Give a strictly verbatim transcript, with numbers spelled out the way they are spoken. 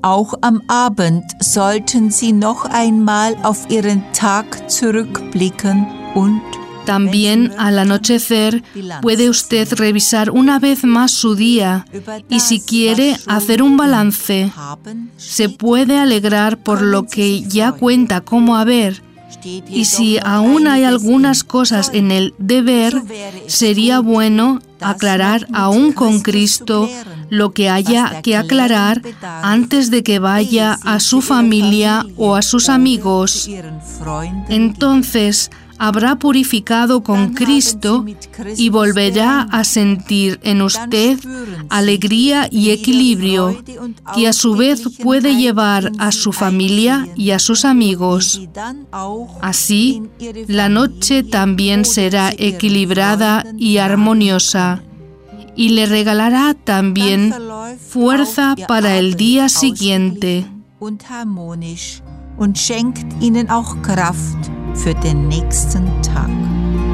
Auch am Abend sollten Sie noch einmal auf Ihren Tag zurückblicken und También al anochecer puede usted revisar una vez más su día y si quiere hacer un balance. Se puede alegrar por lo que ya cuenta como haber y si aún hay algunas cosas en el deber, sería bueno aclarar aún con Cristo lo que haya que aclarar antes de que vaya a su familia o a sus amigos. Entonces, habrá purificado con Cristo y volverá a sentir en usted alegría y equilibrio, que a su vez puede llevar a su familia y a sus amigos. Así, la noche también será equilibrada y armoniosa, y le regalará también fuerza para el día siguiente. Und schenkt ihnen auch Kraft für den nächsten Tag.